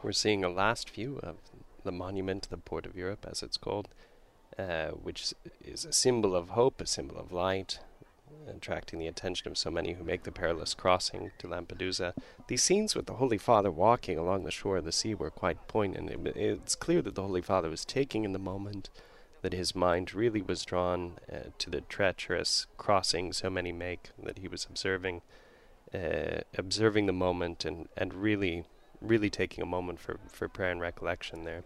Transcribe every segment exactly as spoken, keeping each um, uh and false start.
We're seeing a last view of the monument, the Port of Europe, as it's called, uh, which is a symbol of hope, a symbol of light, attracting the attention of so many who make the perilous crossing to Lampedusa. These scenes with the Holy Father walking along the shore of the sea were quite poignant. It, it's clear that the Holy Father was taking in the moment, that his mind really was drawn uh, to the treacherous crossing so many make, that he was observing uh, observing the moment and, and really, really taking a moment for, for prayer and recollection there.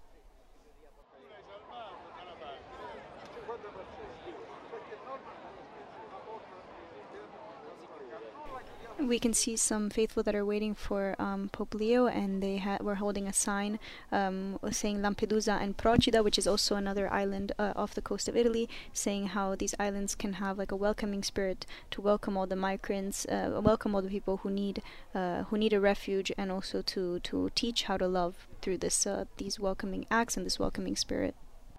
We can see some faithful that are waiting for um, Pope Leo, and they ha- were holding a sign um, saying Lampedusa and Procida, which is also another island uh, off the coast of Italy, saying how these islands can have like a welcoming spirit to welcome all the migrants, uh, welcome all the people who need uh, who need a refuge, and also to to teach how to love through this uh, these welcoming acts and this welcoming spirit.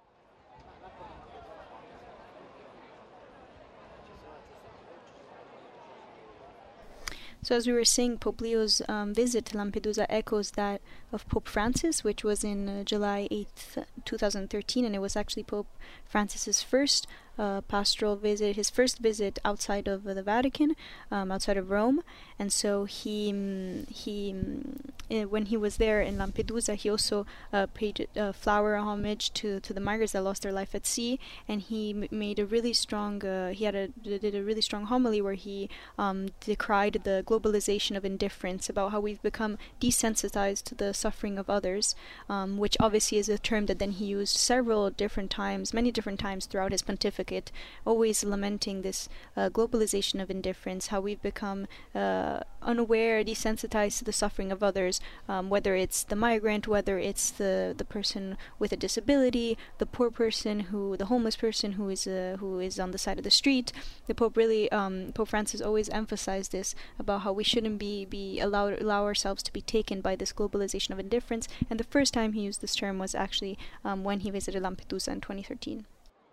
So as we were saying, Pope Leo's um, visit to Lampedusa echoes that of Pope Francis, which was in uh, July eighth, twenty thirteen, and it was actually Pope Francis's first uh, pastoral visit, his first visit outside of uh, the Vatican, um, outside of Rome. And so he, um, he um, uh, when he was there in Lampedusa, he also uh, paid uh, flower homage to, to the migrants that lost their life at sea, and he m- made a really strong, uh, he had a, did a really strong homily where he um, decried the globalization of indifference, about how we've become desensitized to the suffering of others, um, which obviously is a term that then he used several different times, many different times throughout his pontificate, always lamenting this uh, globalization of indifference, how we've become uh, unaware, desensitized to the suffering of others, um, whether it's the migrant, whether it's the, the person with a disability, the poor person, who the homeless person who is uh, who is on the side of the street. The Pope really, um, Pope Francis always emphasized this about how we shouldn't be, be allowed allow ourselves to be taken by this globalization of indifference. And the first time he used this term was actually um, when he visited Lampedusa in twenty thirteen.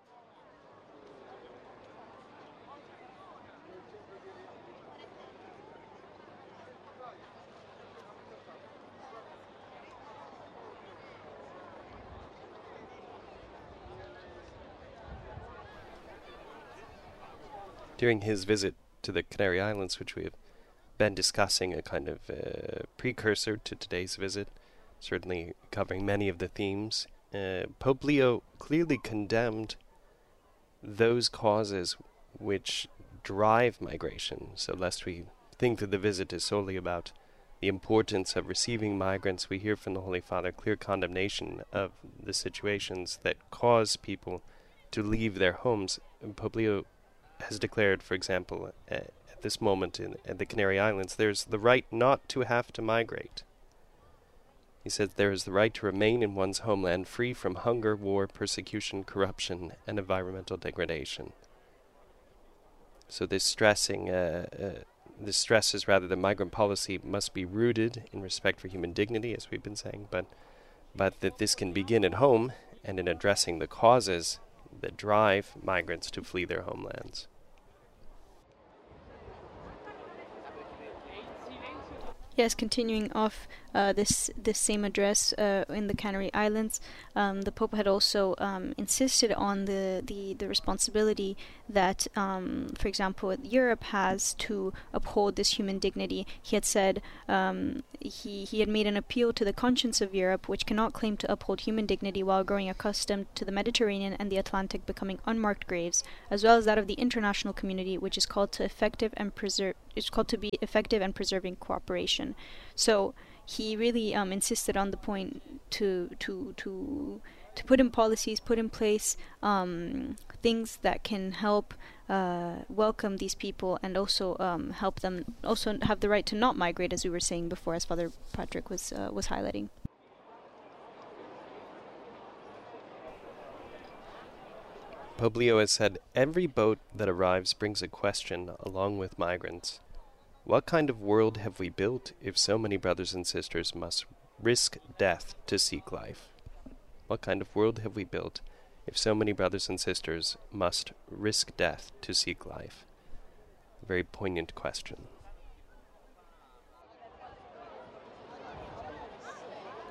During his visit to the Canary Islands, which we have been discussing, a kind of uh, precursor to today's visit, certainly covering many of the themes, uh, Pope Leo clearly condemned those causes which drive migration. So lest we think that the visit is solely about the importance of receiving migrants, we hear from the Holy Father clear condemnation of the situations that cause people to leave their homes. And Pope Leo has declared, for example, uh, at this moment in at the Canary Islands, there's the right not to have to migrate. He says there is the right to remain in one's homeland free from hunger, war, persecution, corruption, and environmental degradation. So this stressing, uh, uh, this stresses rather that migrant policy must be rooted in respect for human dignity, as we've been saying, but but that this can begin at home and in addressing the causes that drive migrants to flee their homelands. Yes, continuing off uh, this this same address uh, in the Canary Islands, um, the Pope had also um, insisted on the, the, the responsibility that, um, for example, Europe has to uphold this human dignity. He had said um, he, he had made an appeal to the conscience of Europe, which cannot claim to uphold human dignity while growing accustomed to the Mediterranean and the Atlantic becoming unmarked graves, as well as that of the international community, which is called to effective and preserve. It's called to be effective and preserving cooperation. So he really um, insisted on the point to to to to put in policies, put in place um, things that can help uh, welcome these people, and also um, help them also have the right to not migrate, as we were saying before, as Father Patrick was uh, was highlighting. Pope Leo has said, every boat that arrives brings a question along with migrants. What kind of world have we built if so many brothers and sisters must risk death to seek life? What kind of world have we built if so many brothers and sisters must risk death to seek life? A very poignant question.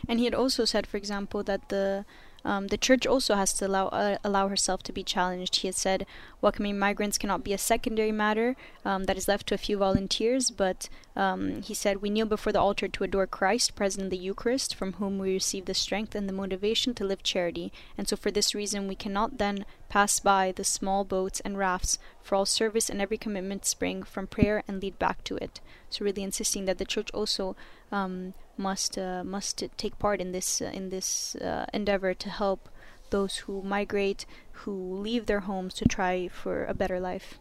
And he had also said, for example, that the um, the church also has to allow uh, allow herself to be challenged. He had said welcoming migrants cannot be a secondary matter um, that is left to a few volunteers, but um, he said we kneel before the altar to adore Christ, present in the Eucharist, from whom we receive the strength and the motivation to live charity. And so for this reason we cannot then pass by the small boats and rafts, for all service and every commitment spring from prayer and lead back to it. So really insisting that the church also um, must uh, must take part in this uh, in this uh, endeavor to help those who migrate, who leave their homes to try for a better life.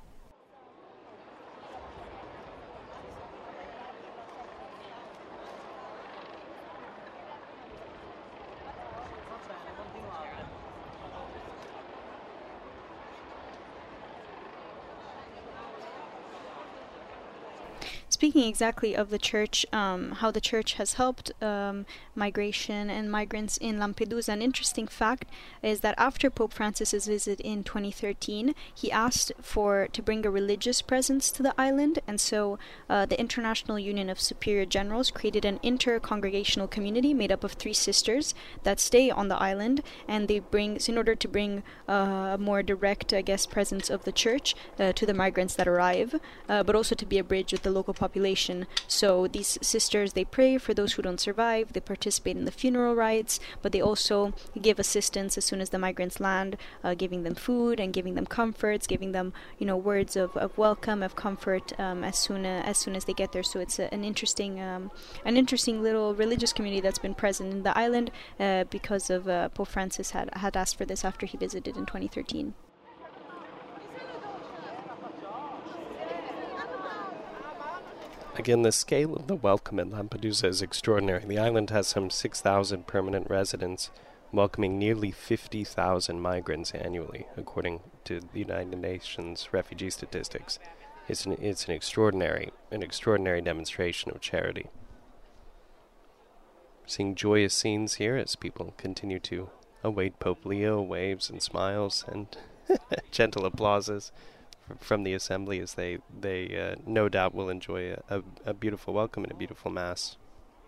Speaking exactly of the church, um, how the church has helped um, migration and migrants in Lampedusa, an interesting fact is that after Pope Francis's visit in twenty thirteen, he asked for to bring a religious presence to the island, and so uh, the International Union of Superior Generals created an inter-congregational community made up of three sisters that stay on the island, and they bring, so in order to bring uh, a more direct, I guess, presence of the church uh, to the migrants that arrive, uh, but also to be a bridge with the local population. So these sisters, they pray for those who don't survive, they participate in the funeral rites, but they also give assistance as soon as the migrants land, uh, giving them food and giving them comforts, giving them, you know, words of, of welcome, of comfort um, as soon uh, as soon as they get there. So it's a, an interesting um, an interesting little religious community that's been present in the island uh, because of uh, Pope Francis had had asked for this after he visited in twenty thirteen. Again, the scale of the welcome in Lampedusa is extraordinary. The island has some six thousand permanent residents, welcoming nearly fifty thousand migrants annually, according to the United Nations refugee statistics. It's an, it's an extraordinary, an extraordinary demonstration of charity. Seeing joyous scenes here as people continue to await Pope Leo, waves and smiles and gentle applauses from the assembly as they, they uh, no doubt will enjoy a, a, a beautiful welcome and a beautiful Mass.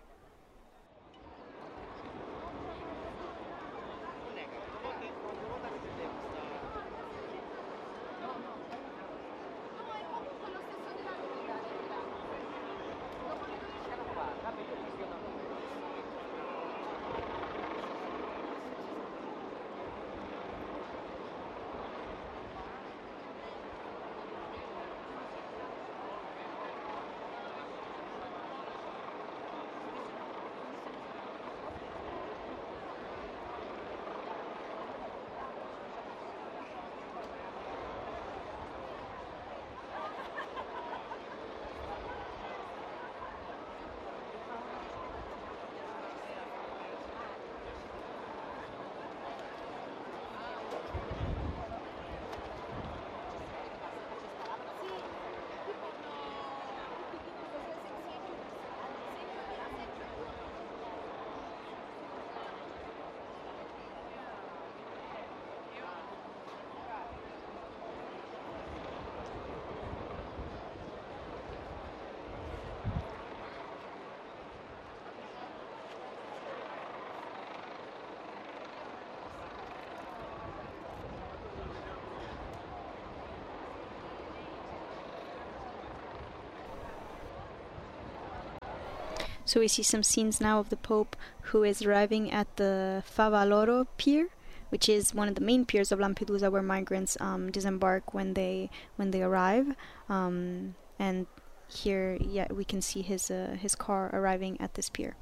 So we see some scenes now of the Pope who is arriving at the Favaloro pier, which is one of the main piers of Lampedusa where migrants um, disembark when they when they arrive. Um, and here, yeah, we can see his uh, his car arriving at this pier.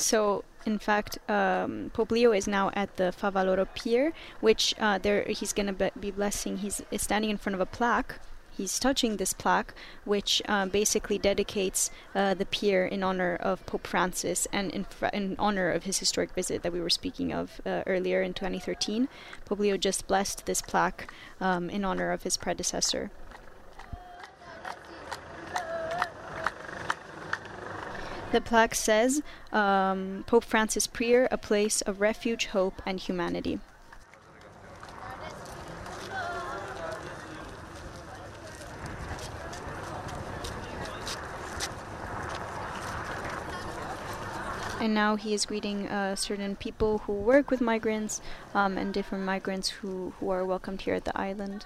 So, in fact, um, Pope Leo is now at the Favaloro Pier, which uh, there he's going to be blessing. He's is standing in front of a plaque. He's touching this plaque, which uh, basically dedicates uh, the pier in honor of Pope Francis and in, fr- in honor of his historic visit that we were speaking of uh, earlier in twenty thirteen. Pope Leo just blessed this plaque um, in honor of his predecessor. The plaque says, um, Pope Francis Pier, a place of refuge, hope, and humanity. And now he is greeting uh, certain people who work with migrants um, and different migrants who, who are welcomed here at the island.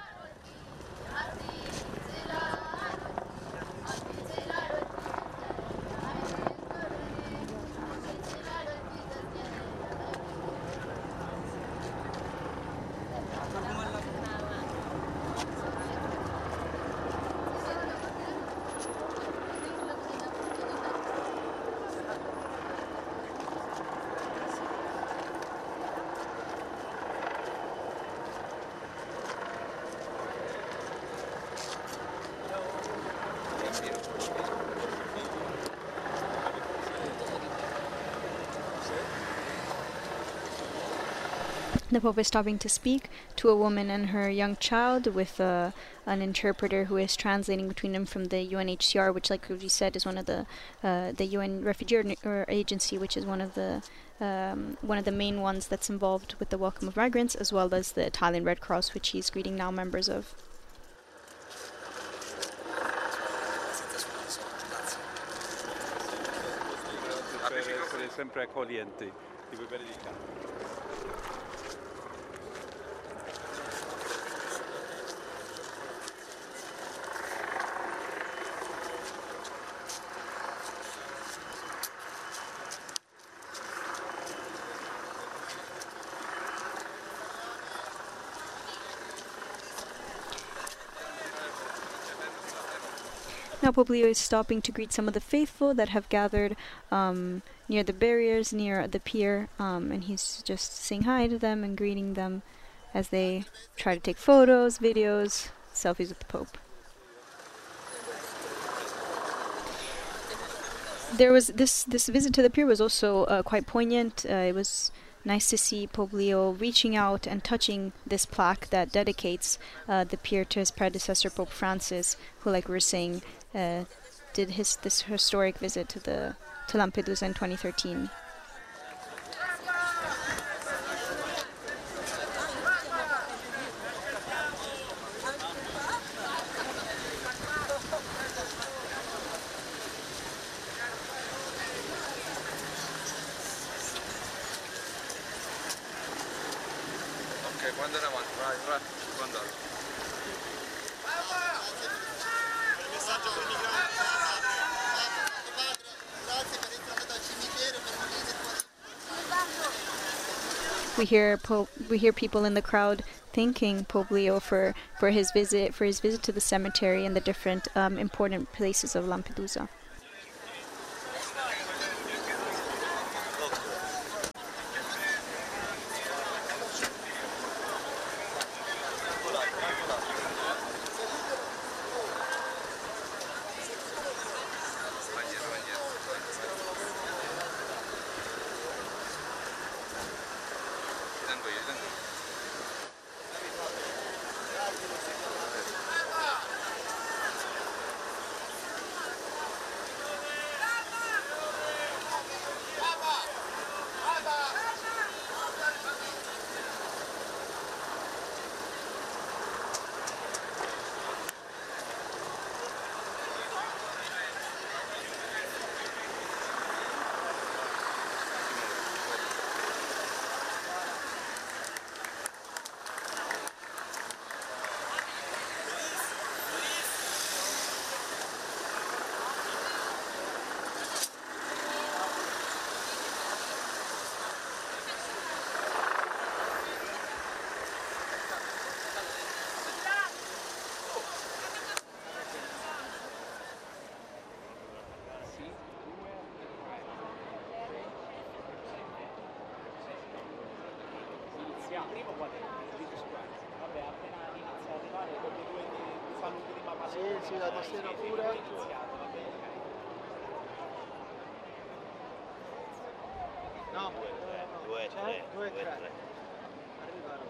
The Pope is stopping to speak to a woman and her young child with uh, an interpreter who is translating between them from the U N H C R, which, like we said, is one of the uh, the U N Refugee Agency, which is one of the um, one of the main ones that's involved with the welcome of migrants, as well as the Italian Red Cross, which he's greeting now members of. Sempre accoglienti, ti vuoi bene di casa. Now Pope Leo is stopping to greet some of the faithful that have gathered um, near the barriers, near the pier, um, and he's just saying hi to them and greeting them as they try to take photos, videos, selfies with the Pope. There was this this visit to the pier was also uh, quite poignant. Uh, it was nice to see Pope Leo reaching out and touching this plaque that dedicates uh, the pier to his predecessor, Pope Francis, who, like we were saying, uh, did his this historic visit to the to Lampedusa in twenty thirteen. Può andare avanti, vai, vai, può andare. Messaggio per i migranti. Grazie per entrare dal cimitero per venire. We hear Pope, we hear people in the crowd thanking Pope Leo for, for his visit, for his visit to the cemetery and the different um, important places of Lampedusa. Sì, sì, la tastiera pure. No, due, tre, due, due, tre. tre. Arrivano.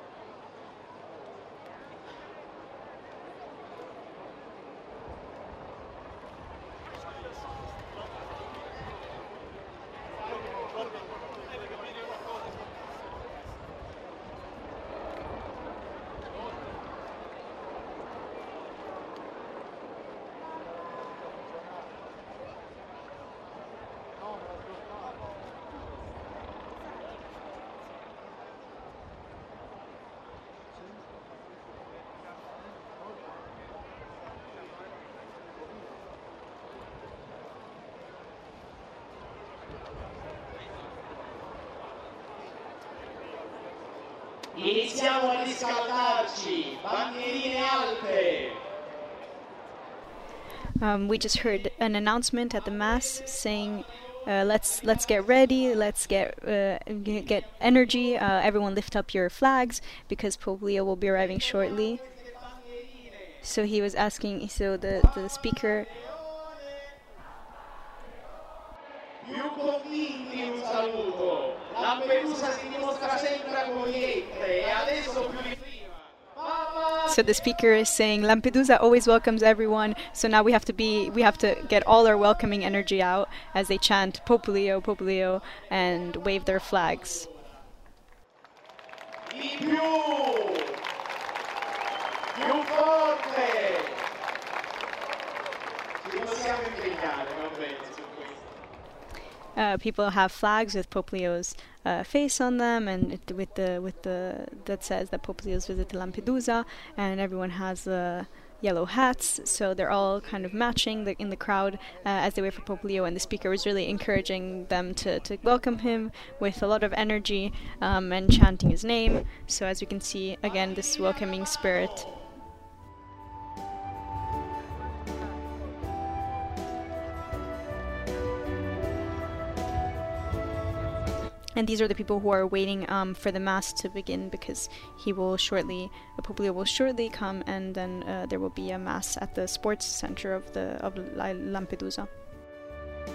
Iniziamo a riscaldarci, bandierine alte. Um, we just heard an announcement at the mass saying, uh, "Let's let's get ready. Let's get uh, g- get energy. Uh, everyone, lift up your flags because Pope Leo will be arriving shortly." So he was asking. So the the speaker. Più convinti un saluto. Lampedusa si dimostra sempre accogliente e adesso più di prima. So the speaker is saying Lampedusa always welcomes everyone. So now we have to be, we have to get all our welcoming energy out as they chant Pope Leo, Pope Leo, and wave their flags. Di più. Più forte. Ci possiamo impegnare, va bene, su questo. Uh, people have flags with Pope Leo's uh, face on them, and it, with the with the that says that Pope Leo's visit to Lampedusa, and everyone has uh, yellow hats, so they're all kind of matching the, in the crowd uh, as they wait for Pope Leo. And the speaker was really encouraging them to, to welcome him with a lot of energy um, and chanting his name. So as you can see, again, this welcoming spirit. And these are the people who are waiting um, for the mass to begin, because he will shortly, uh, Pope Leo will shortly come, and then uh, there will be a mass at the sports center of the of La- Lampedusa.